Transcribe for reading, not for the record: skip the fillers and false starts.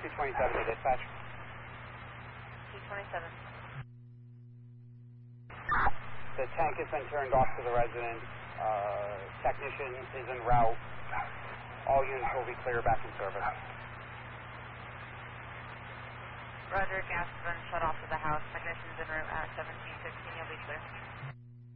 227 to dispatch. 227. The tank has been turned off to the resident. Technician is en route. All units will be clear back in service. Roger, gas has been shut off to the house. Technician's en route at 1716. You'll be clear.